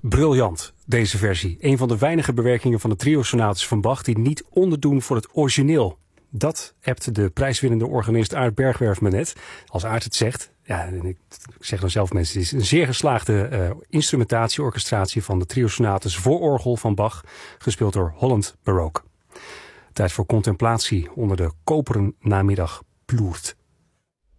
Briljant, deze versie. Een van de weinige bewerkingen van de trio-sonates van Bach die niet onderdoen voor het origineel. Dat appt de prijswinnende organist Aart Bergwerf me net. Als Aart het zegt, ja, en ik zeg dan zelf mensen, het is een zeer geslaagde instrumentatie-orchestratie van de trio-sonates voor orgel van Bach, gespeeld door Holland Baroque. Tijd voor contemplatie onder de koperen namiddag ploert.